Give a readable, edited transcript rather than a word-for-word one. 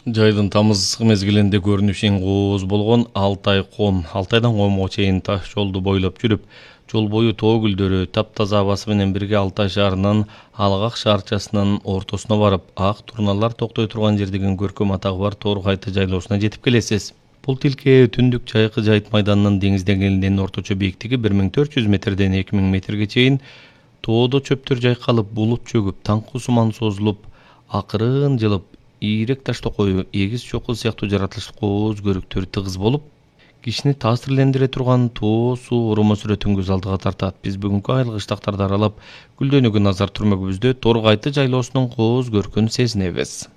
Жайдын тамыз ысык мезгилинде көрүнүшү эң кооз болгон Алтай ком. Алтайдан Комго чейин таш жолду бойлоп жүрүп, жол бою тоо гүлдөрү, таптаза абасы менен бирге Алтай шаарынын Алгак шаарчасынын ортосуна барып, ак турналар токтой турган жер деген көркөм атагы бар Торгайты жайлоосуна жетип келесиз. Бул тилке түндүк Чайкы жайыт майданынын деңиз деңгээлинен орточо бийиктиги 1400 метрден 2000 метрге чейин тоодо чөптөр жайкалып, булут чөгүп, таңкы суман созулуп, акырын жылып, ийрек таш токою, эгиз чокул сыяктуу жаратылыш кооз көрүктөр тыгыз болуп, кишини таасирлендире турган тоо суу урума сүрөтүн көз алдыга тартат. Биз бүгүнкү айыл кыштактарды аралап, гүлдөнүүгө назар түрмөгүбүздө Торгайты жайлоосунун кооз көркүн сезинебиз.